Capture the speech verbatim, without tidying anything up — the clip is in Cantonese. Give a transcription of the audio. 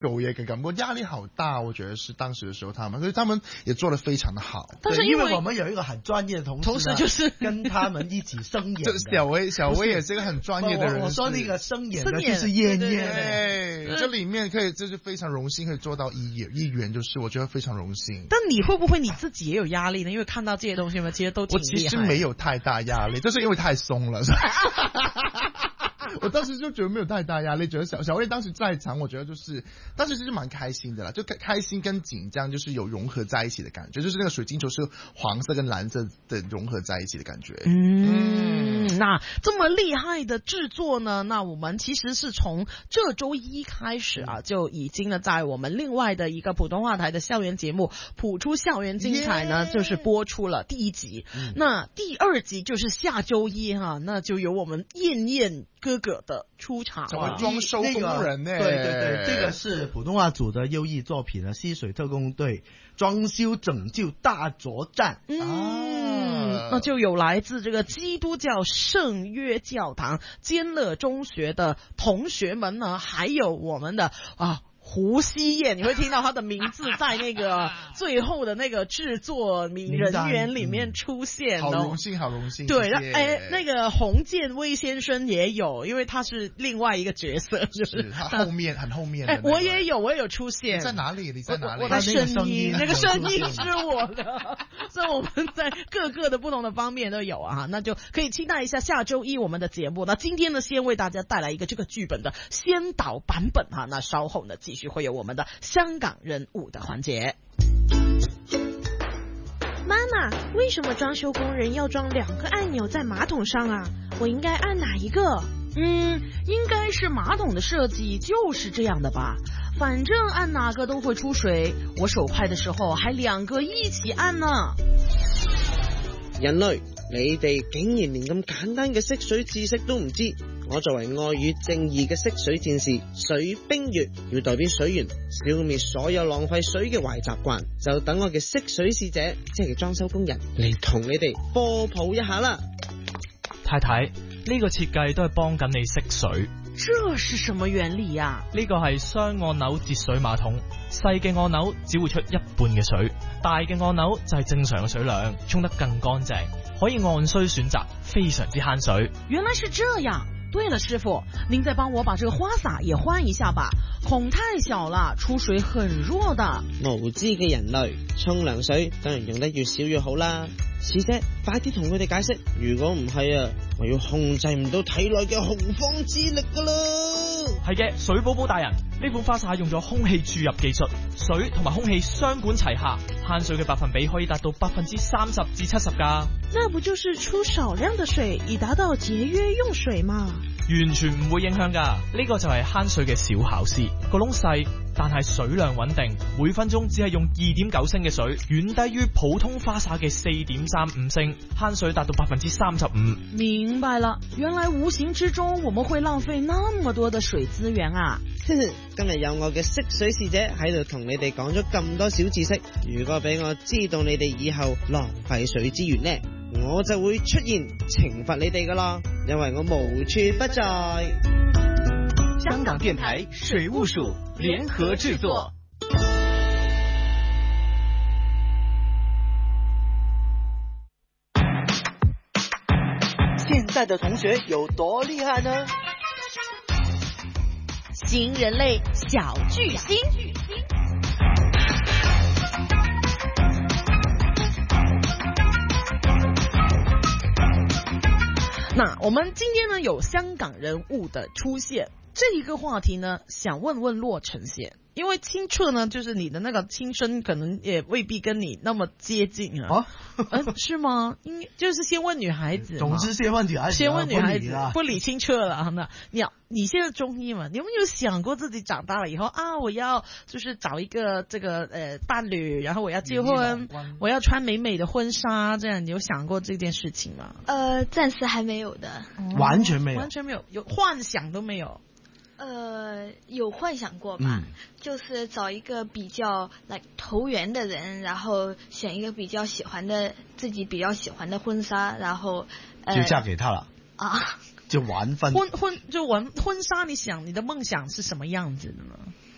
有一个感觉，压力好大，我觉得是当时的时候他们，所以他们也做得非常的好。 但是因为我们有一个很专业的同事， 同事就是跟他们一起声演的。 小薇，小薇也是一个很专业的人。 我, 我说那个声演的就是燕燕， 对，这里面可以，这是非常荣幸可以做到一员，一员就是我觉得非常荣幸。 但你会不会你自己也有压力呢？因为看到这些东西嘛，其实都挺厉害。 我其实没有太大压力，就是因为太松了。我当时就觉得没有太大压力，觉得小小薇当时在场，我觉得就是当时就是蛮开心的啦，就开开心跟紧张就是有融合在一起的感觉，就是那个水晶球是黄色跟蓝色的融合在一起的感觉。 嗯，嗯那这么厉害的制作呢，那我们其实是从这周一开始啊，就已经呢在我们另外的一个普通话台的校园节目《谱出校园精彩》呢， yeah! 就是播出了第一集。嗯、那第二集就是下周一哈、啊，那就由我们燕燕哥哥的出场， 成为装修工人呢、欸？ 对对对，这个是普通话组的优异作品呢，溪水特工队装修拯救大作战。 嗯、啊，那就有来自这个基督教圣约教堂坚乐中学的同学们呢，还有我们的啊。胡希燕，你会听到他的名字在那个最后的那个制作名人员里面出现、 嗯、好荣幸好荣幸。 对，哎，那个洪建威先生也有，因为他是另外一个角色，就是他后面很后面的、那个、哎，我也有我也有出现。 你在哪里？你在哪里？ 我的声音，那个声音是我的。所以我们在各个的不同的方面都有啊，那就可以期待一下下周一我们的节目。那今天呢，先为大家带来一个这个剧本的先导版本哈，那稍后呢继续会有我们的香港人物的环节。 妈妈，为什么装修工人要装两个按钮在马桶上啊？我应该按哪一个？ 嗯，应该是马桶的设计就是这样的吧。反正按哪个都会出水，我手拍的時候還兩個一起按呢。 人類，你哋竟然連咁簡單嘅識水知識都唔知。我作為愛與正義嘅識水戰士水冰月，要代表水源消滅所有浪費水嘅壞習慣，就等我嘅識水使者，即係裝修工人嚟同你哋科普一下啦。 太太，呢個設計都係幫緊你識水。 這是什麼原理呀？ 呢個係雙按鈕節水馬桶，細嘅按鈕只會出一半嘅水，大嘅按鈕就係正常嘅水量，沖得更乾淨，可以按需選擇，非常之慳水。 原來是這樣。對了，師傅，您再幫我把這個花灑也換一下吧，孔太小了，出水很弱的。 無知嘅人類，沖涼水當然用得越少越好啦。使者，快啲同佢哋解釋，如果唔係啊，我要控制唔到體內嘅洪荒之力噶啦。 係嘅，水寶寶大人，呢款花灑用咗空氣注入技術，水同埋空氣雙管齊下，慳水嘅百分比可以達到百分之三十至七十噶。 那不就是出少量的水，以達到節約用水嗎？ 完全唔會影響噶，呢個就係慳水嘅小巧思。個窿細，但係水量穩定，每分鐘只係用二點九升嘅水，遠低於普通花灑嘅四點三五升，慳水達到百分之三十五。 明白了，原來無形之中我們會浪費那麼多的水資源啊！ 今日有我嘅識水使者喺度同你哋講咗咁多小知識，如果俾我知道你哋以後浪費水資源呢，我就會出現懲罰你哋噶啦，因為我無處不在。 香港電台水務署聯合製作。 現在的同學有多厲害呢？ 新人類小巨星。 那我們今天呢有香港人物的出現，這一個話題呢想問問駱晨先，因為清澈呢就是你的那個青春可能也未必跟你那麼接近啊。嗯，是嗎？應就是先問女孩子， 總之先問女孩子， 先問女孩子， 不理， 不理清澈了。那你你現在中醫嘛，你有沒有想過自己長大了以後啊，我要就是找一個這個呃伴侶，然後我要結婚，我要穿美美的婚紗，這樣你有想過這件事情嗎？ 呃，暫時還沒有的， 嗯、 完全沒有， 完全沒有，有幻想都沒有。 呃，有幻想過吧、嗯，就是找一個比較來投緣的人，然後選一個比較喜歡的自己比較喜歡的婚紗，然後、呃、 就嫁給他了啊， 就完婚婚婚就完婚紗。你想你的夢想是什麼樣子的呢？